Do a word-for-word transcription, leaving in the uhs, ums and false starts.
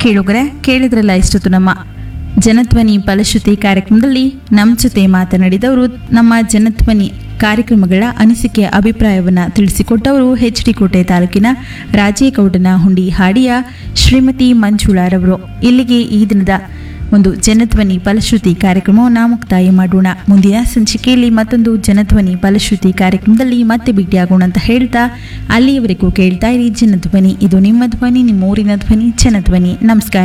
ಕೇಳುಗರೆ ಕೇಳಿದ್ರಲ್ಲ ಇಷ್ಟೊತ್ತು ನಮ್ಮ ಜನಧ್ವನಿ ಫಲಶ್ರುತಿ ಕಾರ್ಯಕ್ರಮದಲ್ಲಿ ನಮ್ಮ ಜೊತೆ ಮಾತನಾಡಿದವರು ನಮ್ಮ ಜನಧ್ವನಿ ಕಾರ್ಯಕ್ರಮಗಳ ಅನಿಸಿಕೆ ಅಭಿಪ್ರಾಯವನ್ನು ತಿಳಿಸಿಕೊಟ್ಟವರು ಎಚ್ ಡಿ ಕೋಟೆ ತಾಲೂಕಿನ ರಾಜೇಗೌಡನ ಹುಂಡಿ ಹಾಡಿಯ ಶ್ರೀಮತಿ ಮಂಜುಳಾರವರು. ಇಲ್ಲಿಗೆ ಈ ದಿನದ ಒಂದು ಜನಧ್ವನಿ ಫಲಶ್ರುತಿ ಕಾರ್ಯಕ್ರಮವನ್ನು ಮುಕ್ತಾಯ ಮಾಡೋಣ. ಮುಂದಿನ ಸಂಚಿಕೆಯಲ್ಲಿ ಮತ್ತೊಂದು ಜನಧ್ವನಿ ಫಲಶ್ರುತಿ ಕಾರ್ಯಕ್ರಮದಲ್ಲಿ ಮತ್ತೆ ಭೇಟಿಯಾಗೋಣ ಅಂತ ಹೇಳ್ತಾ ಅಲ್ಲಿಯವರೆಗೂ ಕೇಳ್ತಾ ಇರಿ ಜನಧ್ವನಿ. ಇದು ನಿಮ್ಮ ಧ್ವನಿ, ನಿಮ್ಮ ಊರಿನ ಧ್ವನಿ, ಜನಧ್ವನಿ. ನಮಸ್ಕಾರ.